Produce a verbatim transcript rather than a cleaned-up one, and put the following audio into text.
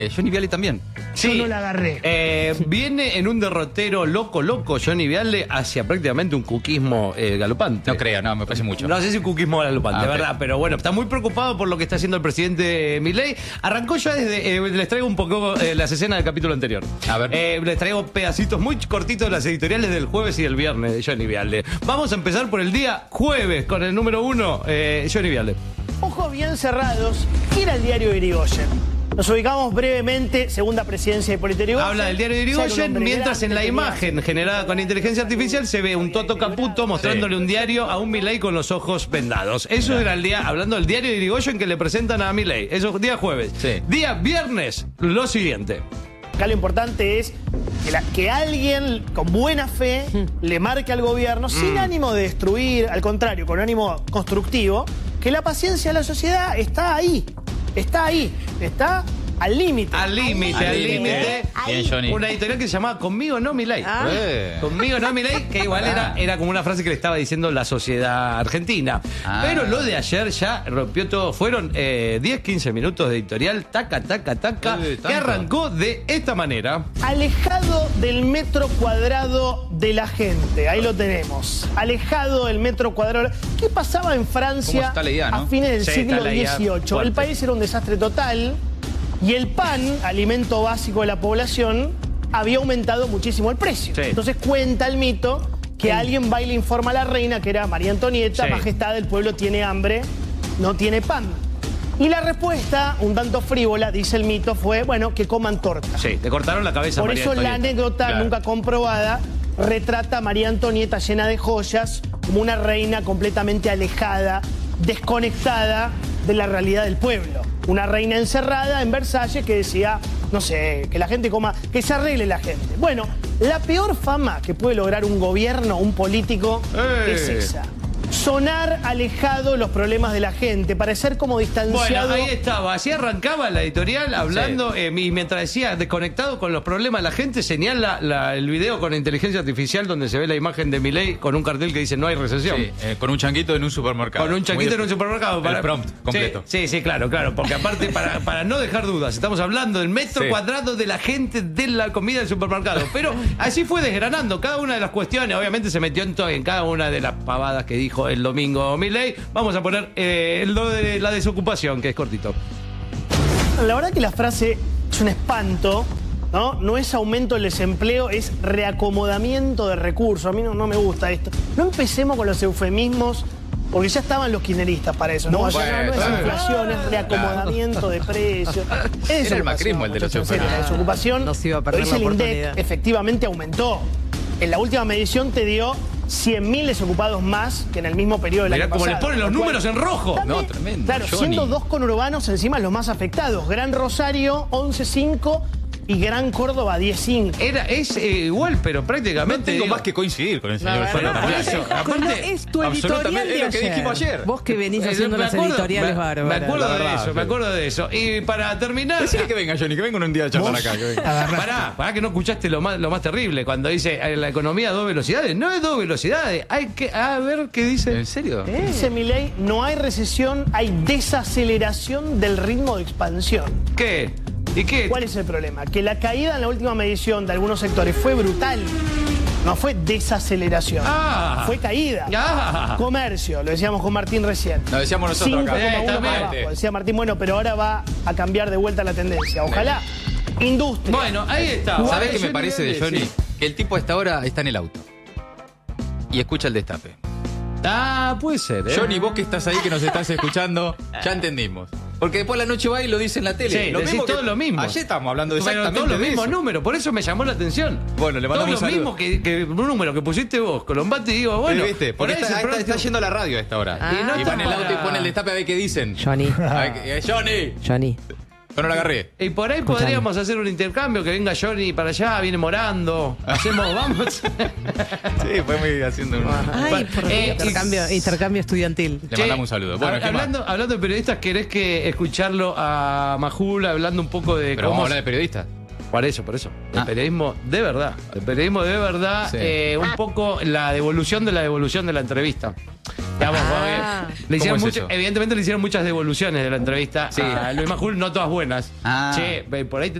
Eh, Johnny Viale también. Sí. Yo no la agarré. Eh, viene en un derrotero loco, loco, Johnny Viale, hacia prácticamente un cuquismo eh, galopante. No creo, no, me parece mucho. No sé si un cuquismo galopante, Ah, de okay. verdad, pero bueno, está muy preocupado por lo que está haciendo el presidente Milei. Arrancó ya desde, eh, les traigo un poco eh, las escenas del capítulo anterior. A ver. Eh, les traigo pedacitos muy cortitos de las editoriales del jueves y del viernes de Johnny Viale. Vamos a empezar por el día jueves con el número uno, eh, Johnny Viale. Ojos bien cerrados, gira el diario Irigoyen. Nos ubicamos brevemente, segunda presidencia de Hipólito Yrigoyen. Habla del diario Irigoyen, mientras en la imagen generada con inteligencia artificial se ve un Toto Caputo mostrándole un diario a un Milei con los ojos vendados. Eso era el día, hablando del diario de Irigoyen que le presentan a Milei. Eso día jueves. Sí. Día viernes, lo siguiente. Acá lo importante es que, la, que alguien con buena fe le marque al gobierno, sin ánimo de destruir, al contrario, con ánimo constructivo, que la paciencia de la sociedad está ahí. Está ahí, está al límite. Al límite, al límite. Bien, Johnny. Una editorial que se llamaba Conmigo no Milei. Ah. Eh. Conmigo no Milei, que igual era, era como una frase que le estaba diciendo la sociedad argentina. Ah. Pero lo de ayer ya rompió todo. Fueron eh, diez, quince minutos de editorial, taca, taca, taca, Eh, que tanto. arrancó de esta manera. Alejado del metro cuadrado de la gente. Ahí lo tenemos. Alejado del metro cuadrado. ¿Qué pasaba en ¿Cómo Francia está la idea, no? a fines del Sí, siglo está la idea dieciocho? fuerte. El país era un desastre total y el pan, alimento básico de la población, había aumentado muchísimo el precio. Sí. Entonces cuenta el mito que alguien va y le informa a la reina, que era María Antonieta, Sí. majestad, el pueblo tiene hambre, no tiene pan. Y la respuesta, un tanto frívola, dice el mito, fue, bueno, que coman torta. Sí, te cortaron la cabeza. Por María eso la Antonieta. anécdota, Claro. nunca comprobada, retrata a María Antonieta llena de joyas, como una reina completamente alejada, desconectada de la realidad del pueblo. Una reina encerrada en Versalles que decía, no sé, que la gente coma, que se arregle la gente. Bueno, la peor fama que puede lograr un gobierno, un político, Eh. es esa. Sonar alejado los problemas de la gente, parecer como distanciado. Bueno, ahí estaba, así arrancaba la editorial hablando, eh, y mientras decía desconectado con los problemas de la gente, señala la- el video con inteligencia artificial donde se ve la imagen de Milei con un cartel que dice no hay recesión. Sí, eh, con un changuito en un supermercado. Con un chanquito Muy en un de- supermercado. El prompt completo. Sí, sí, sí, claro, claro. Porque aparte, para, para no dejar dudas, estamos hablando del metro Sí. cuadrado de la gente de la comida del supermercado. Pero así fue desgranando cada una de las cuestiones. Obviamente se metió en, todo, en cada una de las pavadas que dijo el domingo Milei. Vamos a poner eh, lo de la desocupación, que es cortito. La verdad que la frase es un espanto, ¿no? No es aumento del desempleo, es reacomodamiento de recursos. A mí no, no me gusta esto. No empecemos con los eufemismos, porque ya estaban los kirchneristas para eso. No, Bueno, ya no es bueno. inflación, es reacomodamiento de precios. Es Era el macrismo el de los muchachos, en serio, eufemismos. La desocupación, No se iba a lo perder dice la el INDEC, oportunidad. efectivamente aumentó. En la última medición te dio cien mil desocupados más que en el mismo periodo del Mirá año cómo pasado. les ponen los Lo cual- números en rojo. No, tremendo. Claro, Johnny. siendo dos conurbanos encima los más afectados. Gran Rosario, once cinco y Gran Córdoba, diez cinco. Era, es eh, igual, pero No prácticamente. tengo digo, más que coincidir con el La señor verdad. Fernando. Por eso, Con lo- aparte. es tu editorial absolutamente, de es lo que ayer. dijimos ayer. Vos que venís eh, haciendo me las acuerdo- editoriales me- bárbaras. Me acuerdo La de verdad, eso, me sí. acuerdo de eso. Y para terminar. Decile que venga, Johnny, que venga un día a charlar acá. Que venga. Pará, pará que no escuchaste lo más, lo más terrible cuando dice eh, la economía a dos velocidades. No es dos velocidades. Hay que. A ver qué dice. ¿En serio? Dice Milei, no hay recesión, hay desaceleración del ritmo de expansión. ¿Qué? ¿Y qué? ¿Cuál es el problema? Que la caída en la última medición de algunos sectores fue brutal. No fue desaceleración. Ah. Fue caída. Ah. Comercio, lo decíamos con Martín recién. Lo decíamos nosotros acá. cinco coma uno Eh, para también. abajo. Decía Martín, bueno, pero ahora va a cambiar de vuelta la tendencia. Ojalá. Industria. Bueno, ahí está. ¿Sabés qué me Johnny parece de Viale, Johnny? sí. Que el tipo a esta hora está en el auto. Y escucha el destape. Ah, puede ser, ¿eh? Johnny, vos que estás ahí, que nos estás escuchando, ya entendimos. Porque después la noche va y lo dice en la tele. Sí, lo decís mismo que- todo lo mismo. Ayer estábamos hablando de Pero exactamente todos los de mismos eso. números, por eso me llamó la atención. Bueno, le mandamos Todo lo un saludo. mismo que, que un número que pusiste vos, Colombati, digo, bueno. Pero, ¿viste? por Porque ahí está, es el está- próximo- está yendo a la radio a esta hora. Ah. Y no y está va en el auto para- y pone el destape a ver qué dicen. Johnny, A ver qué- eh, Johnny. Johnny. Yo no la agarré. Y por ahí podríamos hacer un intercambio, que venga Johnny para allá, viene morando. Hacemos, vamos. Sí, fue muy haciendo un... Ay, por Eh, intercambio, intercambio estudiantil. Le mandamos un saludo. Bueno, hab- ¿qué más? hablando, hablando de periodistas, ¿querés que escucharlo a Majul hablando un poco de Pero cómo... vamos a hablar de periodistas. Por eso, por eso. El Ah. periodismo de verdad. El periodismo de verdad, Sí. eh, un poco la devolución de la devolución de la entrevista. Digamos, Ah. le hicieron ¿Cómo es mucho- eso? evidentemente le hicieron muchas devoluciones de la entrevista Sí. a Luis Majul, no todas buenas. Ah. Che, ve, por ahí te